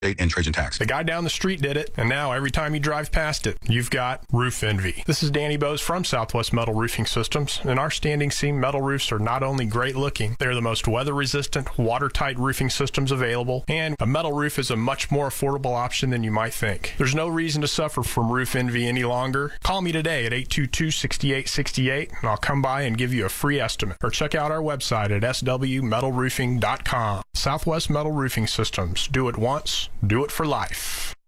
and Trojan tax. The guy down the street did it, and now every time you drive past it, you've got roof envy. This is Danny Bose from Southwest Metal Roofing Systems, and our standing seam metal roofs are not only great looking, they're the most weather-resistant, watertight roofing systems available, and a metal roof is a much more affordable option than you might think. There's no reason to suffer from roof envy any longer. Call me today at 822-6868, and I'll come by and give you a free estimate. Or check out our website at swmetalroofing.com. Southwest Metal Roofing Systems. Do it once, do it for life.